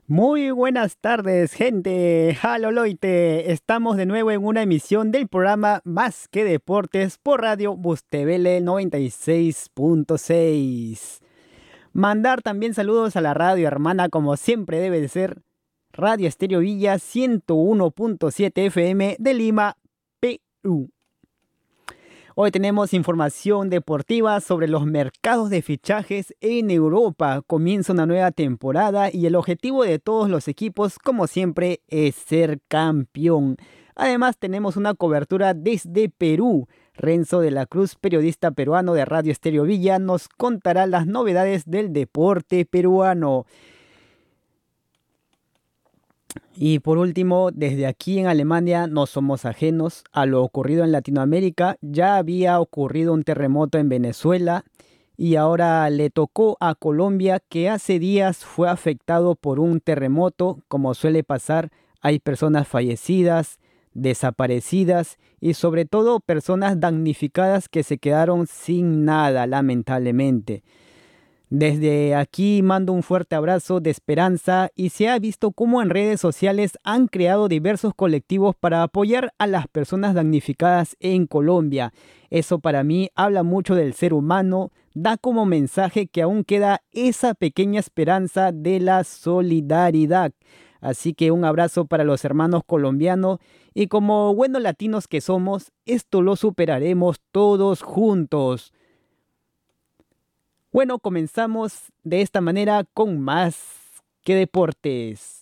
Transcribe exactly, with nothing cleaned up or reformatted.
Muy buenas tardes, gente. Haloloite. Estamos de nuevo en una emisión del programa Más que Deportes por Radio Bustevele noventa y seis punto seis. Mandar también saludos a la radio hermana, como siempre debe de ser, Radio Estéreo Villa ciento uno punto siete F M de Lima, Perú. Hoy tenemos información deportiva sobre los mercados de fichajes en Europa. Comienza una nueva temporada y el objetivo de todos los equipos, como siempre, es ser campeón. Además, tenemos una cobertura desde Perú. Renzo de la Cruz, periodista peruano de Radio Estéreo Villa, nos contará las novedades del deporte peruano. Y por último, desde aquí en Alemania no somos ajenos a lo ocurrido en Latinoamérica. Ya había ocurrido un terremoto en Venezuela y ahora le tocó a Colombia, que hace días fue afectado por un terremoto. Como suele pasar, hay personas fallecidas, desaparecidas y sobre todo personas damnificadas que se quedaron sin nada, lamentablemente. Desde aquí mando un fuerte abrazo de esperanza y se ha visto cómo en redes sociales han creado diversos colectivos para apoyar a las personas damnificadas en Colombia. Eso para mí habla mucho del ser humano, da como mensaje que aún queda esa pequeña esperanza de la solidaridad. Así que un abrazo para los hermanos colombianos y como buenos latinos que somos, esto lo superaremos todos juntos. Bueno, comenzamos de esta manera con Más que Deportes.